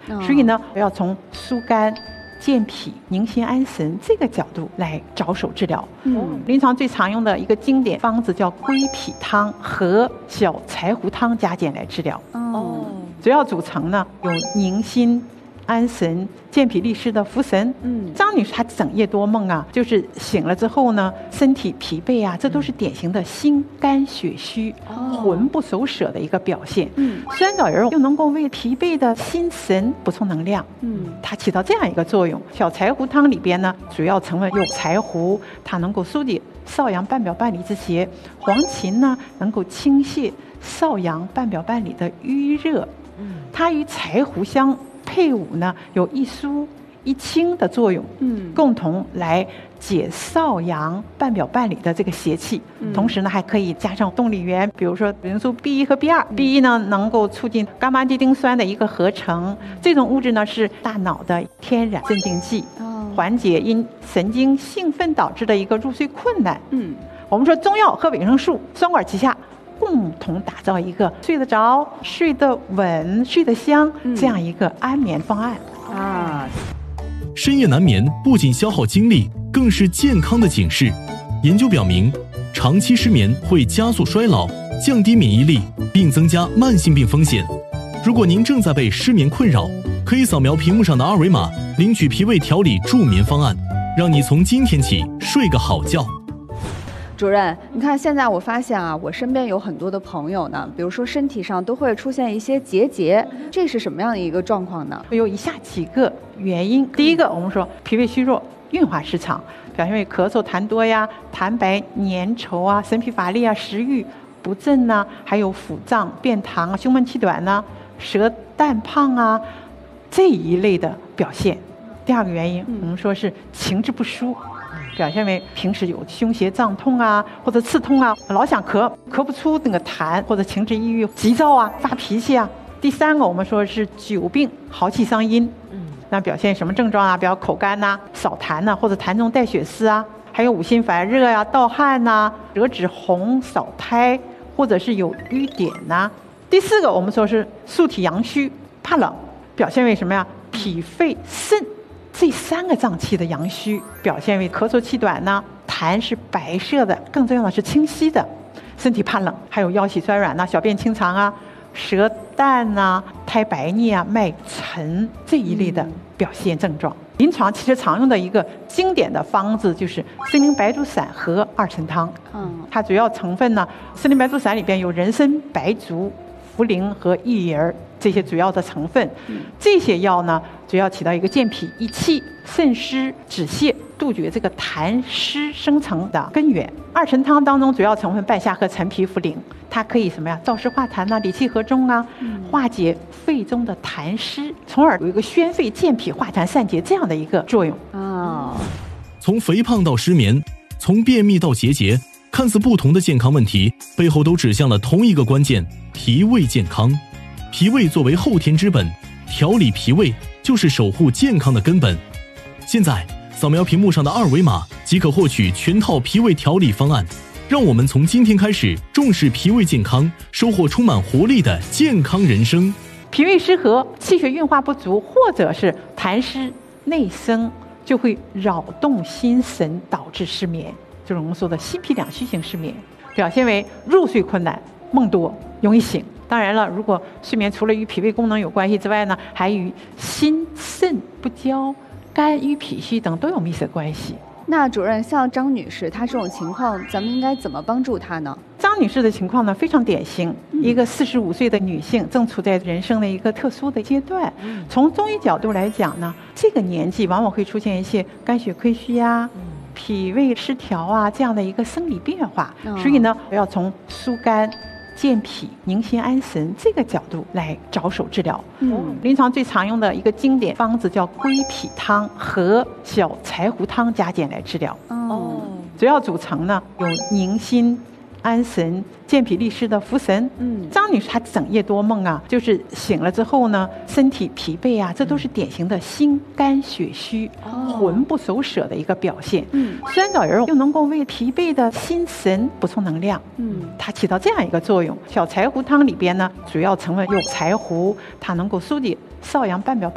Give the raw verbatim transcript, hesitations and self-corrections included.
哦、 所以呢，要从疏肝、健脾、宁心安神这个角度来着手治疗。 嗯， 临床最常用的一个经典方子叫归脾汤和小柴胡汤加减来治疗。 哦， 主要组成呢有宁心安神、健脾利湿的茯神。 嗯， 张女士她整夜多梦啊，就是醒了之后呢，身体疲惫啊，这都是典型的心肝血虚、 哦、 魂不守舍的一个表现。 嗯， 酸枣仁又能够为疲惫的心神补充能量。 嗯， 它起到这样一个作用。小柴胡汤里边呢，主要成分有柴胡，它能够疏解少阳半表半里之邪；黄芩呢，能够清泻少阳半表半里的瘀热。嗯，它与柴胡相配伍呢，有一疏一清的作用， 嗯， 共同来解少阳半表半里的这个邪气。嗯、同时呢，还可以加上动力源，比如说维生素 B 一 和 B 二。嗯、B 一呢，能够促进伽马地丁酸的一个合成，这种物质呢是大脑的天然镇静剂，哦、缓解因神经兴奋导致的一个入睡困难。嗯，我们说中药和维生素双管齐下，共同打造一个睡得着、睡得稳、睡得香、嗯、这样一个安眠方案啊。 深夜难眠不仅消耗精力，更是健康的警示。研究表明，长期失眠会加速衰老、降低免疫力，并增加慢性病风险。如果您正在被失眠困扰，可以扫描屏幕上的二维码，领取脾胃调理助眠方案，让你从今天起睡个好觉。 主任，你看现在我发现啊，我身边有很多的朋友呢，比如说身体上都会出现一些结节，这是什么样的一个状况呢？ 有以下几个原因。第一个，我们说脾胃虚弱、运化失常，表现为咳嗽痰多呀、痰白粘稠啊、神疲乏力啊、食欲不振呐、啊，还有腹胀、便溏、胸闷气短呐、啊、舌淡胖啊这一类的表现。第二个原因，我们说是情志不舒。表现为平时有胸胁胀痛啊，或者刺痛啊，老想咳，咳不出那个痰，或者情志抑郁、急躁啊、发脾气啊。第三个，我们说是久病耗气伤阴，嗯，那表现什么症状啊？比如口干呐、啊、少痰呐、啊，或者痰中带血丝啊，还有五心烦热呀、啊、盗汗呐、啊、舌质红、少苔，或者是有瘀点呐、啊。第四个，我们说是素体阳虚，怕冷，表现为什么呀？脾肺肾。这三个脏器的阳虚表现为咳嗽气短呢，痰是白色的，更重要的是清晰的，身体怕冷，还有腰膝酸软呐、小便清长啊、舌淡呐、苔白腻啊、脉沉这一类的表现症状。嗯、临床其实常用的一个经典的方子就是参苓白术散和二陈汤。嗯，它主要成分呢，参苓白术散里边有人参、白术、茯苓和薏仁这些主要的成分。嗯、这些药呢，主要起到一个健脾益气、渗湿止泻、杜绝这个痰湿生成的根源。二陈汤当中主要成分半夏和陈皮、茯苓，它可以什么呀？燥湿化痰呐、啊，理气和中啊，嗯、化解肺中的痰湿，从而有一个宣肺健脾、化痰散结这样的一个作用。 哦， 从肥胖到失眠，从便秘到结节，看似不同的健康问题，背后都指向了同一个关键：脾胃健康。脾胃作为后天之本，调理脾胃就是守护健康的根本。现在扫描屏幕上的二维码即可获取全套脾胃调理方案，让我们从今天开始重视脾胃健康，收获充满活力的健康人生。 脾胃失和、气血运化不足，或者是痰湿内生，就会扰动心神，导致失眠，就是我们说的心脾两虚型失眠，表现为入睡困难、梦多、容易醒。当然了，如果睡眠除了与脾胃功能有关系之外呢，还与心肾不交、肝郁脾虚等都有密切关系。 那主任，像张女士她这种情况，咱们应该怎么帮助她呢？ 张女士的情况呢非常典型，嗯、一个四十五岁的女性，正处在人生的一个特殊的阶段。嗯、从中医角度来讲呢，这个年纪往往会出现一些肝血亏虚呀、嗯、脾胃失调啊这样的一个生理变化，哦、所以呢，要从疏肝、健脾、宁心安神这个角度来着手治疗。嗯，临床最常用的一个经典方子叫归脾汤和小柴胡汤加减来治疗。哦，主要组成呢有宁心安神、健脾利湿的茯神。嗯，张女士她整夜多梦啊，就是醒了之后呢，身体疲惫啊，这都是典型的心肝血虚、哦、魂不守舍的一个表现。嗯，酸枣仁又能够为疲惫的心神补充能量。嗯，它起到这样一个作用。小柴胡汤里边呢，主要成分有柴胡，它能够疏解少阳半表半